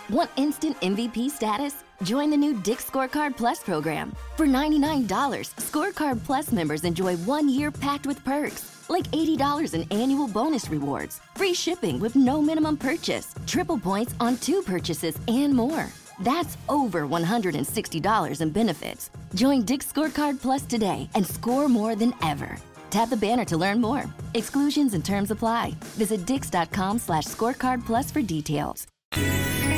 Want instant MVP status? Join the new Dick's Scorecard Plus program. For $99, Scorecard Plus members enjoy 1 year packed with perks, like $80 in annual bonus rewards, free shipping with no minimum purchase, triple points on 2 purchases, and more. That's over $160 in benefits. Join Dick's Scorecard Plus today and score more than ever. Tap the banner to learn more. Exclusions and terms apply. Visit dix.com/scorecard plus for details.